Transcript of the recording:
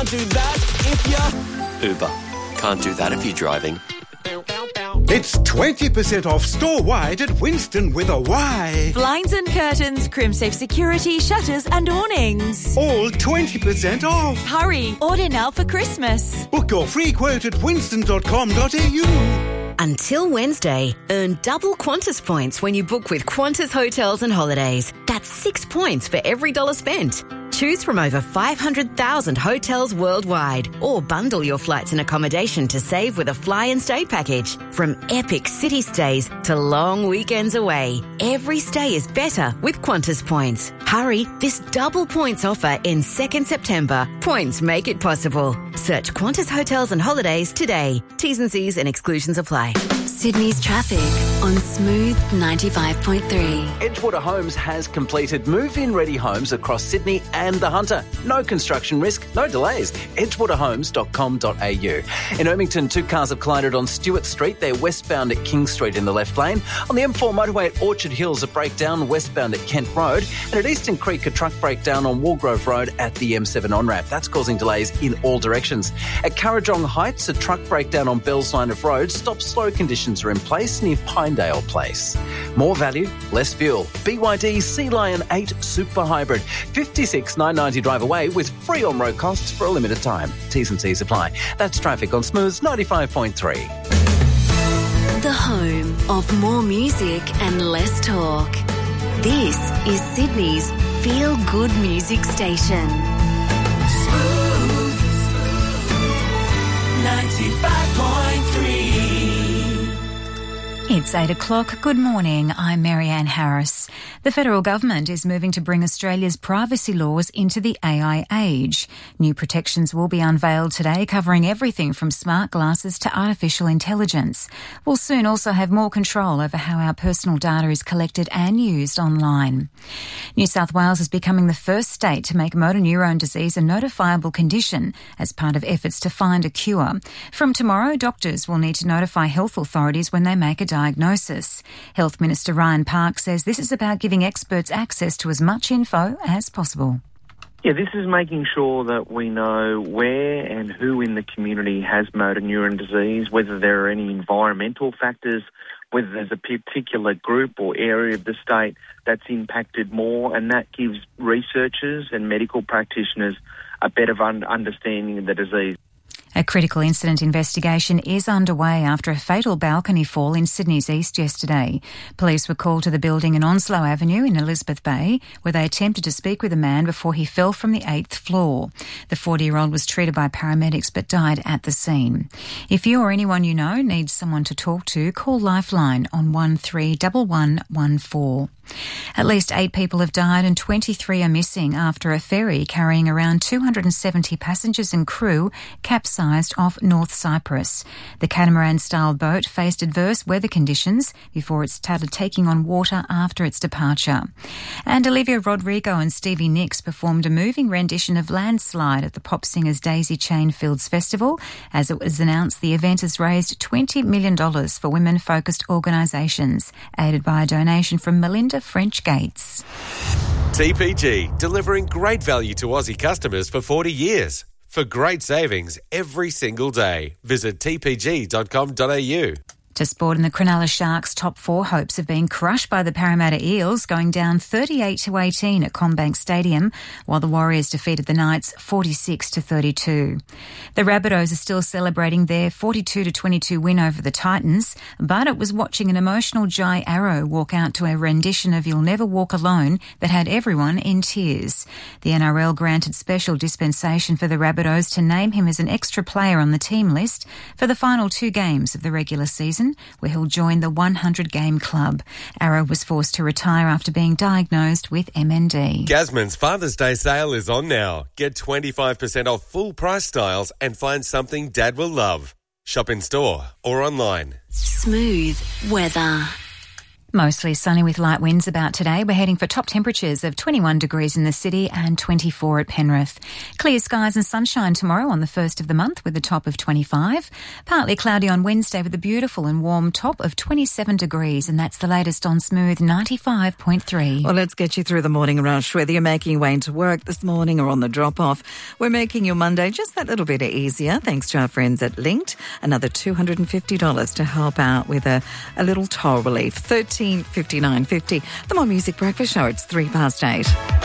Can't do that if you're... Uber. Can't do that if you're driving. It's 20% off store-wide at Winston with a Y. Blinds and curtains, crimsafe security, shutters and awnings. All 20% off. Hurry, order now for Christmas. Book your free quote at winston.com.au. Until Wednesday, earn double Qantas points when you book with Qantas Hotels and Holidays. That's 6 points for every $1 spent. Choose from over 500,000 hotels worldwide or bundle your flights and accommodation to save with a fly and stay package. From epic city stays to long weekends away, every stay is better with Qantas points. Hurry, this double points offer ends 2nd September. Points make it possible. Search Qantas Hotels and Holidays today. T's and C's and exclusions apply. Sydney's traffic on Smooth 95.3. Edgewater Homes has completed move-in ready homes across Sydney and the Hunter. No construction risk, no delays. edgewaterhomes.com.au. In Ermington, 2 cars have collided on Stewart Street. They're westbound at King Street in the left lane. On the M4 motorway at Orchard Hills, a breakdown westbound at Kent Road. And at Eastern Creek, a truck breakdown on Walgrove Road at the M7 on-ramp. That's causing delays in all directions. At Currajong Heights, a truck breakdown on Bell's line of road. Stop-slow conditions are in place near Pinedale Place. More value, less fuel. BYD Sea Lion 8 Super Hybrid. 56,990 drive away with free on-road costs for a limited time. T's and C's apply. That's traffic on Smooth's 95.3. The home of more music and less talk. This is Sydney's feel-good music station. Smooth 95.3. It's 8 o'clock. Good morning. I'm Marianne Harris. The federal government is moving to bring Australia's privacy laws into the AI age. New protections will be unveiled today, covering everything from smart glasses to artificial intelligence. We'll soon also have more control over how our personal data is collected and used online. New South Wales is becoming the first state to make motor neurone disease a notifiable condition as part of efforts to find a cure. From tomorrow, doctors will need to notify health authorities when they make a diagnosis. Health Minister Ryan Park says this is about giving experts access to as much info as possible. Yeah, this is making sure that we know where and who in the community has motor neuron disease, whether there are any environmental factors, whether there's a particular group or area of the state that's impacted more, and that gives researchers and medical practitioners a better understanding of the disease. A critical incident investigation is underway after a fatal balcony fall in Sydney's east yesterday. Police were called to the building in Onslow Avenue in Elizabeth Bay, where they attempted to speak with a man before he fell from the 8th floor. The 40-year-old was treated by paramedics but died at the scene. If you or anyone you know needs someone to talk to, call Lifeline on 131114. At least 8 people have died and 23 are missing after a ferry carrying around 270 passengers and crew capsized off North Cyprus. The catamaran-style boat faced adverse weather conditions before it started taking on water after its departure. And Olivia Rodrigo and Stevie Nicks performed a moving rendition of Landslide at the pop singer's Daisy Chain Fields Festival. As it was announced, the event has raised $20 million for women-focused organisations, aided by a donation from Melinda French Gates. TPG, delivering great value to Aussie customers for 40 years. For great savings every single day, visit tpg.com.au. To sport, in the Cronulla Sharks' top 4 hopes have been crushed by the Parramatta Eels, going down 38-18 at CommBank Stadium, while the Warriors defeated the Knights 46-32. The Rabbitohs are still celebrating their 42-22 win over the Titans, but it was watching an emotional Jai Arrow walk out to a rendition of You'll Never Walk Alone that had everyone in tears. The NRL granted special dispensation for the Rabbitohs to name him as an extra player on the team list for the final 2 games of the regular season, where he'll join the 100-game club. Arrow was forced to retire after being diagnosed with MND. Gasman's Father's Day sale is on now. Get 25% off full price styles and find something Dad will love. Shop in store or online. Smooth weather. Mostly sunny with light winds about today. We're heading for top temperatures of 21 degrees in the city and 24 at Penrith. Clear skies and sunshine tomorrow on the 1st of the month with a top of 25. Partly cloudy on Wednesday with a beautiful and warm top of 27 degrees, and that's the latest on Smooth 95.3. Well, let's get you through the morning rush. Whether you're making your way into work this morning or on the drop-off, we're making your Monday just that little bit easier thanks to our friends at Linked. Another $250 to help out with a little toll relief. $13.59.50. The More Music Breakfast Show. It's 8:03.